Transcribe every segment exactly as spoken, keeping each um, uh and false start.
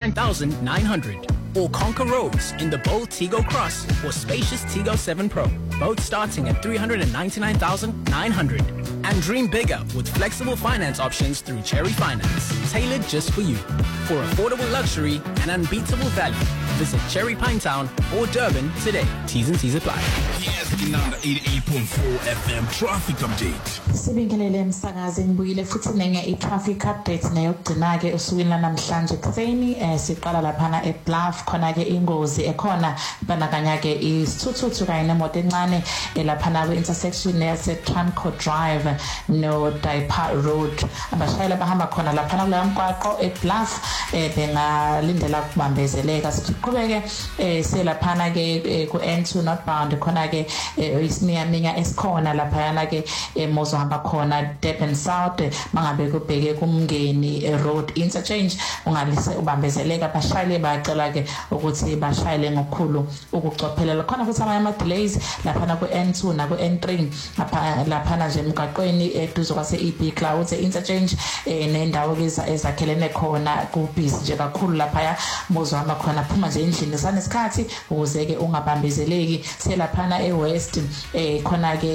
ninety-nine thousand nine hundred. Or conquer roads in the bold Tigo Cross or spacious Tigo seven Pro, both starting at three hundred ninety-nine thousand nine hundred. And dream bigger with flexible finance options through Cherry Finance, tailored just for you. For affordable luxury and unbeatable value, visit Cherry Pinetown or Durban today. T's and C's apply. Yes, Inanda eighty-eight point four F M traffic update. Sibingelele msakazi ngibuyile futhi nenge i-traffic update neyokugcina ke usukwini namhlanje kuseni eh siqala lapha eBluff khona ke ingozi ekhona banakanya ke isithuthuthu kanye nemoto encane lapha ku intersection yase Tramco Drive no Daipa Road abashayeli bahamba khona lapha kuleyo mgwaqo eBluff eh bengalindela kubambezeleka siqhubeke eh selapha ke ku N two northbound khona ke isiminyaminya esikhona lapha yana ke mozo hamba khona Durban South mangabe kubheke kumngeni road interchange ungalise ubambezeleka bashayeli bayacela ke ukuthi bashayele ngokukhulu ukucophelela khona futhi ama delays lapha ku N two na ku N three lapha lapha nje emgaqweni eduze kwase E B Clouds interchange nendawo ke ezakhelene khona ku busy nje kakhulu lapha mozo hamba khona phuma nje endlini sanesikhathi ukuze ke ungabambezeleki selapha eWest eh khona ke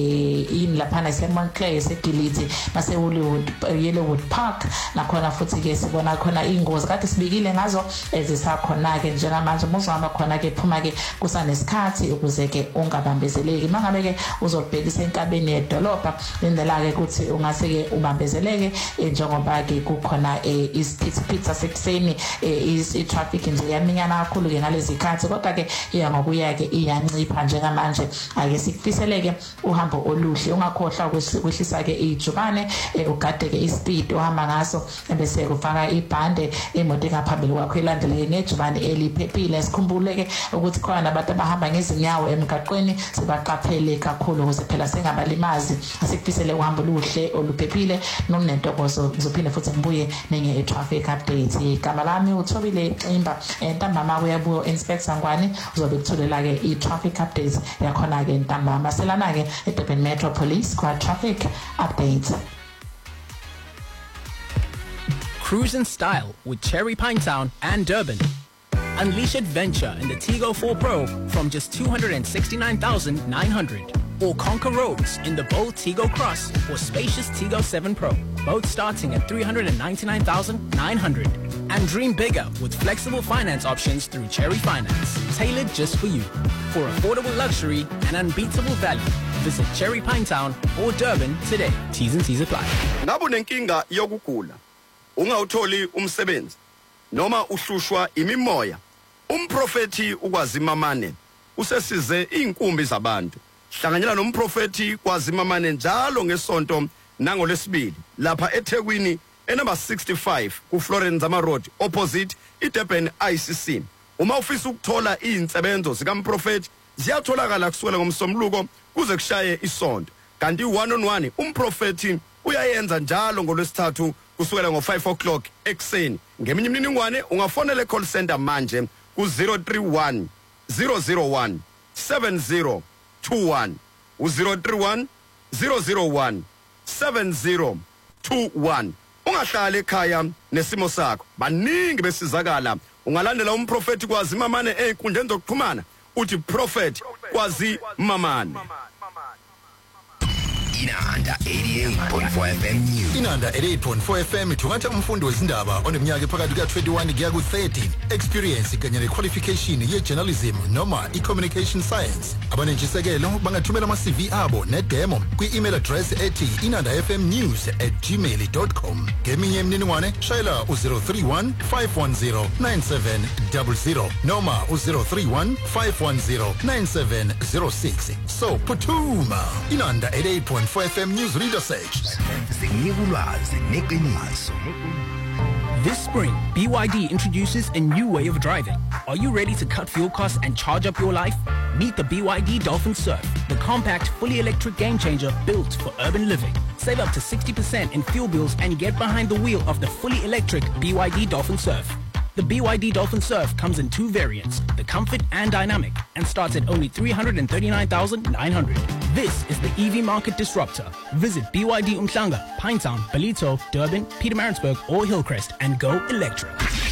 in lapha eseMontclair eseGility base Hollywood Yellowwood Park nakhona futhi ke sibona khona ingozi kade sibikile ngazo ezisakhona ke njengamanje muzohamba khona ke phuma ke kusanesikhathi ukuze ke ungabambezeleki mangabe ke uzobhekisa enkabeni yedolobha indlela ke ukuthi ungase ke ubambezeleke njengoba ke kukhona isipitsa sekuseni i-traffic nje yaminyana kakhulu ke ngalezi khathi kodwa ke iya ngokuya ke iyancipha njengamanje ake sikufiseleke uhambo oluhle ungakhohlwa ukwehlisa ke ijubane ugade ke ispeed ohamba ngaso bese kufaka ibhande emoto engaphambili kwakho ilandeleke nejubane eliphephile sikhumbule ke ukuthi khona abantu abahamba ngezinyawo emgaqweni sibaqaphele kakhulu ukuze phela singabalimazi asikufisele uhambo oluhle oluphephile nokunentokozo ngizophinde futhi ngibuye nenye i-traffic update igama lami uThobile Ximba ntambama kuyabuyo Inspector Ngwane uzobe kutholela ke i-traffic updates yakhona ke ntambama selana ke eDurban Metro Police kwa traffic updates. Cruise in style with Cherry Pinetown and Durban. Unleash adventure in the Tigo four Pro from just two hundred sixty-nine thousand nine hundred. Or conquer roads in the bold Tigo Cross or spacious Tigo seven Pro, both starting at three hundred ninety-nine thousand nine hundred. And dream bigger with flexible finance options through Cherry Finance, tailored just for you. For affordable luxury and unbeatable value, visit Cherry Pinetown or Durban today. T's and C's apply. Ngabe unenkinga yokugula, ungawutholi umsebenzi, noma uhlushwa imimoya, umprofeti ukwazimamane usesize inkumbi zabantu. Hlanganyela nomprofeti kwazimamane njalo ngesonto nangolesibili lapha eThekwini enumber sixty-five ku Florence Zama Road opposite iDurban I C C. Uma ufisa ukuthola izinsebenzo zikaMprofeti ziyatholakala kusukela ngomsombuluko kuze kushaye isonto. Kanti one on one umprofeti uyayenza njalo ngolwesithathu kusukela ngo five o'clock ekseni. Ngeminye imininingwane ungafonela call center manje ku zero three one zero zero one seven zero two one u zero three one zero zero one seven zero two one. Ungahlala ekhaya nesimo sakho baningi besizakala ungalandela umprofeti kwazimamane einkundleni zokuxhumana uthi prophet kwazimamane. Inanda eighty-eight point four F M News. Inanda eighty-eight point four F M ithumatha umfundo wezindaba oneminyaka ephakathi ka twenty-one kuya ku thirty, experience kanye ne-qualification ye-journalism noma i-communication science. Abanentshisekelo bangathumela ama-C V abo ne-demo kwi-email address ethi inandafmnews at gmail dot com. Ngeminye imininingwane shayela u zero three one five one zero nine seven zero zero noma u zero three one five one zero nine seven zero six. So phuthuma. Inanda eighty-eight point four F M News Reader Search. This spring, B Y D introduces a new way of driving. Are you ready to cut fuel costs and charge up your life? Meet the B Y D Dolphin Surf, the compact, fully electric game changer built for urban living. Save up to sixty percent in fuel bills and get behind the wheel of the fully electric B Y D Dolphin Surf. The B Y D Dolphin Surf comes in two variants, the Comfort and Dynamic, and starts at only three hundred thirty-nine thousand nine hundred. This is the E V market disruptor. Visit B Y D Umhlanga, Pinetown, Ballito, Durban, Pietermaritzburg, or Hillcrest and go electric.